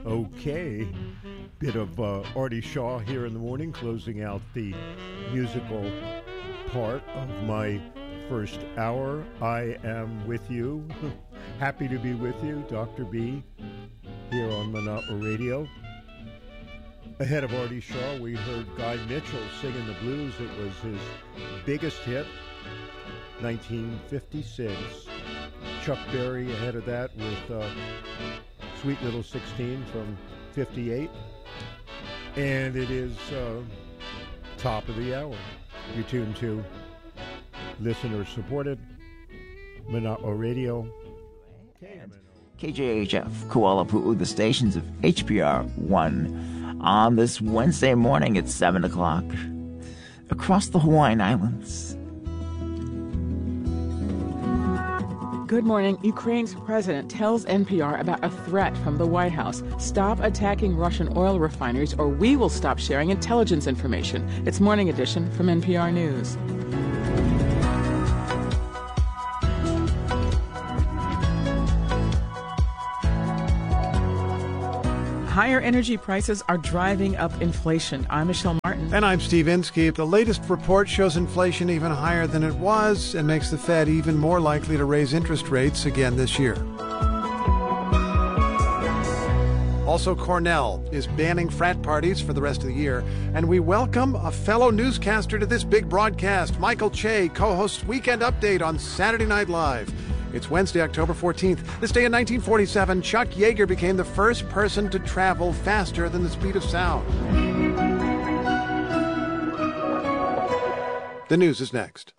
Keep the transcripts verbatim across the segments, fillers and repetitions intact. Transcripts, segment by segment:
Okay. Bit of uh, Artie Shaw here in the morning, closing out the musical part of my first hour. I am with you. Happy to be with you, Doctor B, here on Monotma Radio. Ahead of Artie Shaw, we heard Guy Mitchell singing the blues. It was his biggest hit, nineteen fifty-six. Chuck Berry ahead of that with uh, Sweet Little sixteen from fifty-eight. And it is uh, top of the hour. You tune to listener-supported Monotma Radio. K J H F, Kuala Pu'u, the stations of H P R one. On this Wednesday morning at seven o'clock, across the Hawaiian Islands. Good morning. Ukraine's president tells N P R about a threat from the White House. Stop attacking Russian oil refineries or we will stop sharing intelligence information. It's Morning Edition from N P R News. Higher energy prices are driving up inflation. I'm Michelle Martin. And I'm Steve Inskeep. The latest report shows inflation even higher than it was and makes the Fed even more likely to raise interest rates again this year. Also, Cornell is banning frat parties for the rest of the year. And we welcome a fellow newscaster to this big broadcast. Michael Che co-hosts Weekend Update on Saturday Night Live. It's Wednesday, October fourteenth. This day in nineteen forty-seven, Chuck Yeager became the first person to travel faster than the speed of sound. The news is next.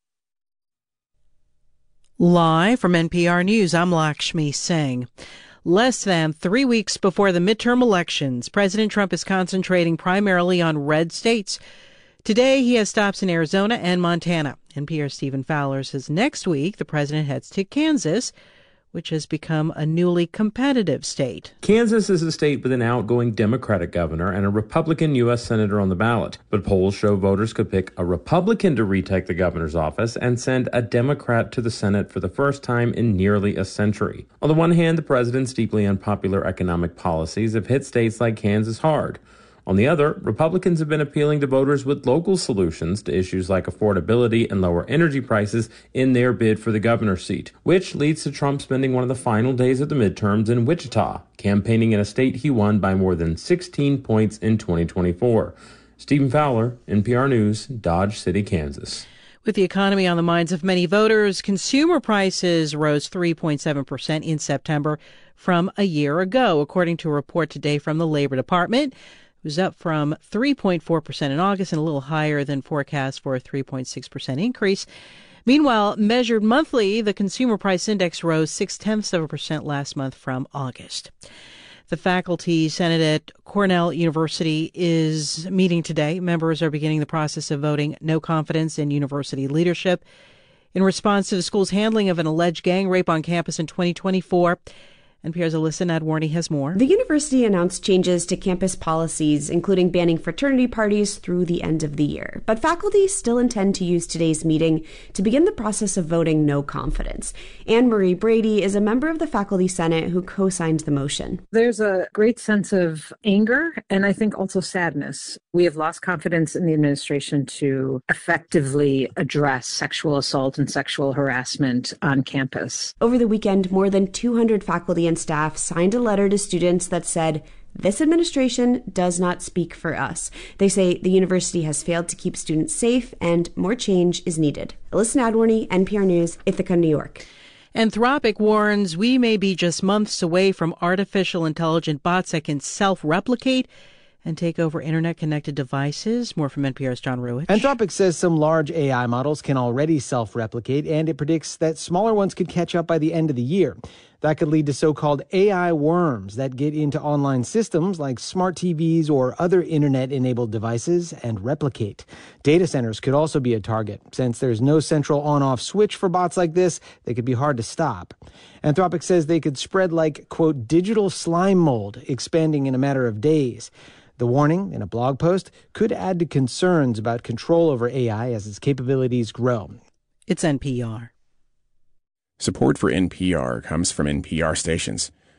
Live from N P R News, I'm Lakshmi Singh. Less than three weeks before the midterm elections, President Trump is concentrating primarily on red states. Today, he has stops in Arizona and Montana. N P R's Stephen Fowler says next week the president heads to Kansas, which has become a newly competitive state. Kansas is a state with an outgoing Democratic governor and a Republican U S senator on the ballot. But polls show voters could pick a Republican to retake the governor's office and send a Democrat to the Senate for the first time in nearly a century. On the one hand, the president's deeply unpopular economic policies have hit states like Kansas hard. On the other, Republicans have been appealing to voters with local solutions to issues like affordability and lower energy prices in their bid for the governor's seat, which leads to Trump spending one of the final days of the midterms in Wichita, campaigning in a state he won by more than sixteen points in twenty twenty-four. Stephen Fowler, N P R News, Dodge City, Kansas. With the economy on the minds of many voters, consumer prices rose three point seven percent in September from a year ago, according to a report today from the Labor Department. It was up from three point four percent in August and a little higher than forecast for a three point six percent increase. Meanwhile, measured monthly, the Consumer Price Index rose six-tenths of a percent last month from August. The Faculty Senate at Cornell University is meeting today. Members are beginning the process of voting no confidence in university leadership in response to the school's handling of an alleged gang rape on campus in twenty twenty-four. N P R's Alyssa Nadworny has more. The university announced changes to campus policies, including banning fraternity parties through the end of the year. But faculty still intend to use today's meeting to begin the process of voting no confidence. Anne Marie Brady is a member of the Faculty Senate who co-signed the motion. There's a great sense of anger and I think also sadness. We have lost confidence in the administration to effectively address sexual assault and sexual harassment on campus. Over the weekend, more than two hundred faculty and staff signed a letter to students that said, "This administration does not speak for us." They say the university has failed to keep students safe and more change is needed. Alyssa Nadworny, N P R News, Ithaca, New York. Anthropic warns we may be just months away from artificial intelligent bots that can self-replicate and take over internet-connected devices. More from N P R's John Ruich. Anthropic says some large A I models can already self-replicate, and it predicts that smaller ones could catch up by the end of the year. That could lead to so-called A I worms that get into online systems like smart T Vs or other internet-enabled devices and replicate. Data centers could also be a target. Since there's no central on-off switch for bots like this, they could be hard to stop. Anthropic says they could spread like, quote, digital slime mold, expanding in a matter of days. The warning in a blog post could add to concerns about control over A I as its capabilities grow. It's N P R. Support for N P R comes from N P R stations.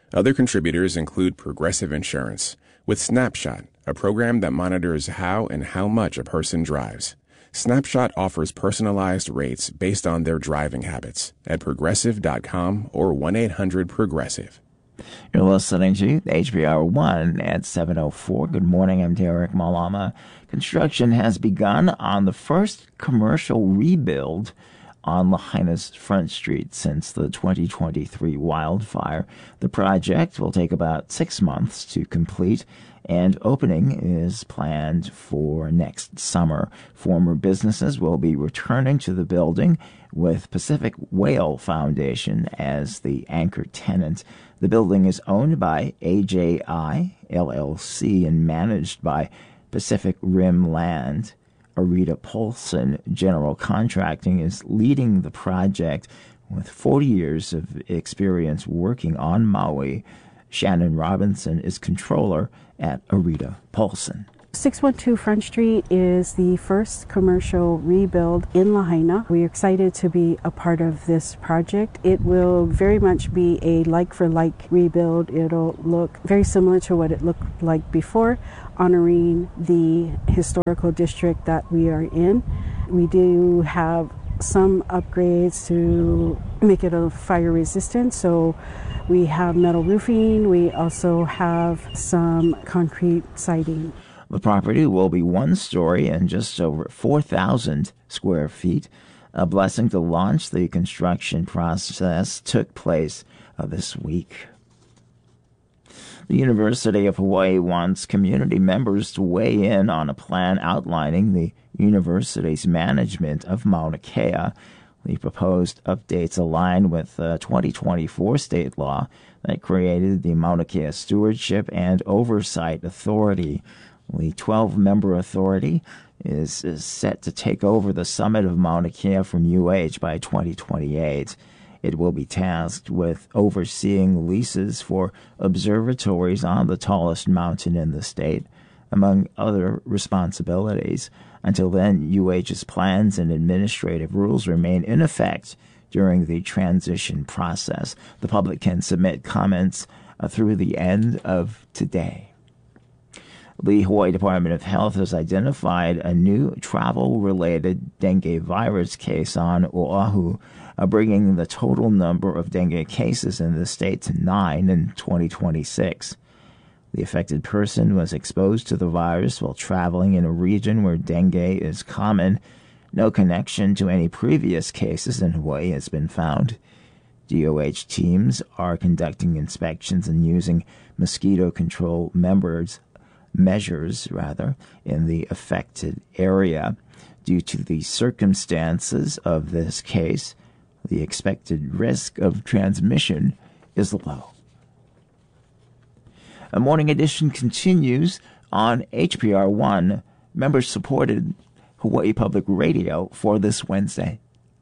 Other contributors include Progressive Insurance, with Snapshot, a program that monitors how and how much a person drives. Snapshot offers personalized rates based on their driving habits at progressive dot com or one eight hundred progressive. You're listening to H P R one at seven oh four. Good morning, I'm Derek Malama. Construction has begun on the first commercial rebuild on Lahaina's Front Street since the twenty twenty-three wildfire. The project will take about six months to complete, and opening is planned for next summer. Former businesses will be returning to the building with Pacific Whale Foundation as the anchor tenant. The building is owned by A J I, L L C, and managed by Pacific Rim Land. Arita Paulson General Contracting is leading the project with forty years of experience working on Maui. Shannon Robinson is controller at Arita Paulson. six one two Front Street is the first commercial rebuild in Lahaina. We're excited to be a part of this project. It will very much be a like-for-like rebuild. It'll look very similar to what it looked like before, honoring the historical district that we are in. We do have some upgrades to make it a fire resistant, so we have metal roofing. We also have some concrete siding. The property will be one story and just over four thousand square feet. A blessing to launch the construction process took place uh, this week. The University of Hawaii wants community members to weigh in on a plan outlining the university's management of Mauna Kea. The proposed updates align with the twenty twenty-four state law that created the Mauna Kea Stewardship and Oversight Authority. The twelve-member authority is, is set to take over the summit of Mauna Kea from U H by twenty twenty-eight. It will be tasked with overseeing leases for observatories on the tallest mountain in the state, among other responsibilities. Until then, U H's plans and administrative rules remain in effect during the transition process. The public can submit comments uh, through the end of today. The Hawaii Department of Health has identified a new travel-related dengue virus case on Oahu, uh, bringing the total number of dengue cases in the state to nine in twenty twenty-six. The affected person was exposed to the virus while traveling in a region where dengue is common. No connection to any previous cases in Hawaii has been found. D O H teams are conducting inspections and using mosquito control members measures rather in the affected area. Due to the circumstances of this case, the expected risk of transmission is low. A morning edition continues on H P R one, member-supported Hawaii Public Radio for this Wednesday.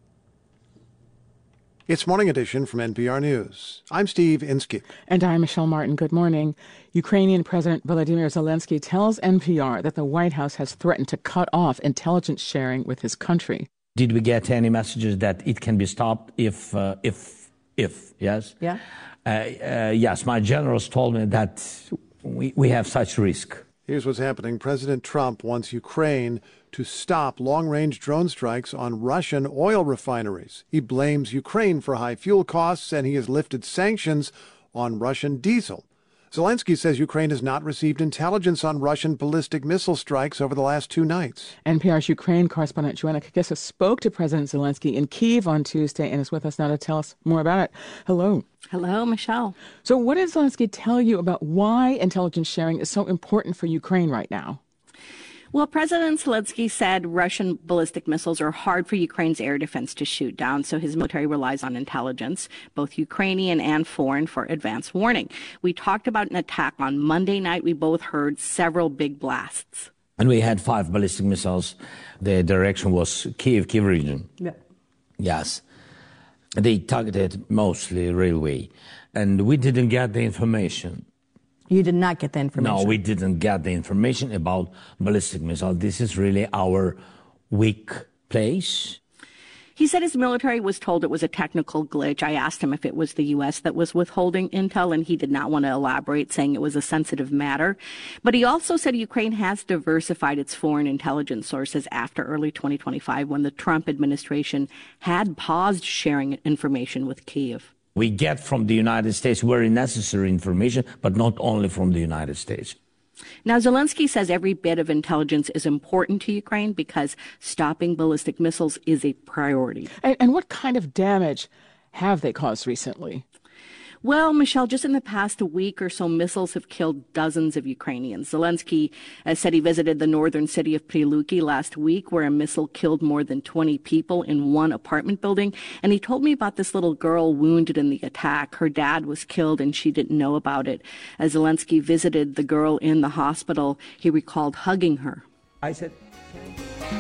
It's Morning Edition from N P R News. I'm Steve Inskeep. And I'm Michelle Martin. Good morning. Ukrainian President Volodymyr Zelensky tells N P R that the White House has threatened to cut off intelligence sharing with his country. Did we get any messages that it can be stopped if, uh, if, if, yes? Yeah. Uh, uh, yes, my generals told me that we, we have such risk. Here's what's happening. President Trump wants Ukraine to stop long-range drone strikes on Russian oil refineries. He blames Ukraine for high fuel costs, and he has lifted sanctions on Russian diesel. Zelensky says Ukraine has not received intelligence on Russian ballistic missile strikes over the last two nights. N P R's Ukraine correspondent Joanna Kakisa spoke to President Zelensky in Kyiv on Tuesday and is with us now to tell us more about it. Hello. Hello, Michelle. So what did Zelensky tell you about why intelligence sharing is so important for Ukraine right now? Well, President Zelensky said Russian ballistic missiles are hard for Ukraine's air defense to shoot down, so his military relies on intelligence, both Ukrainian and foreign, for advance warning. We talked about an attack on Monday night. We both heard several big blasts. And we had five ballistic missiles. The direction was Kiev, Kiev region. Yeah. Yes. They targeted mostly railway. And we didn't get the information. You did not get the information? No, we didn't get the information about ballistic missile. This is really our weak place. He said his military was told it was a technical glitch. I asked him if it was the U S that was withholding intel, and he did not want to elaborate, saying it was a sensitive matter. But he also said Ukraine has diversified its foreign intelligence sources after early twenty twenty-five, when the Trump administration had paused sharing information with Kyiv. We get from the United States very necessary information, but not only from the United States. Now, Zelensky says every bit of intelligence is important to Ukraine because stopping ballistic missiles is a priority. And, and what kind of damage have they caused recently? Well, Michelle, just in the past week or so, missiles have killed dozens of Ukrainians. Zelensky uh, said he visited the northern city of Pryluki last week, where a missile killed more than twenty people in one apartment building. And he told me about this little girl wounded in the attack. Her dad was killed and she didn't know about it. As Zelensky visited the girl in the hospital, he recalled hugging her. I said,